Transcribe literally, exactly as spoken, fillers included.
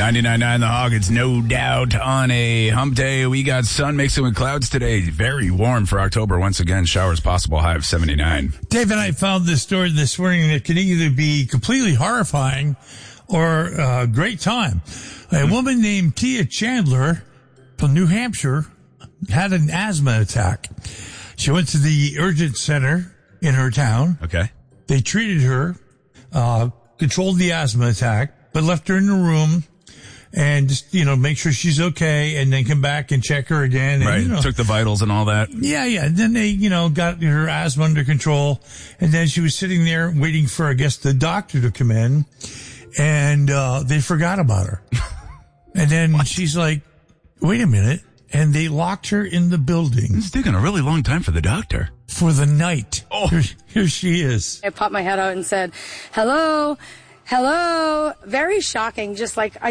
ninety-nine point nine The Hog. It's No Doubt on a hump day. We got sun mixing with clouds today. Very warm for October. Once again, showers possible, high of seventy-nine. Dave and I found this story this morning that can either be completely horrifying or a great time. A woman named Tia Chandler from New Hampshire had an asthma attack. She went to the urgent center in her town. Okay. They treated her, uh, controlled the asthma attack, but left her in the room and just, you know, make sure she's okay and then come back and check her again. And, right. You know, took the vitals and all that. Yeah, yeah. And then they, you know, got her asthma under control. And then she was sitting there waiting for, I guess, the doctor to come in. And, uh, they forgot about her. And then what? She's like, wait a minute. And they locked her in the building. It's taking a really long time for the doctor. For the night. Oh. Here, here she is. I popped my head out and said, hello, hello. Very shocking. Just like, I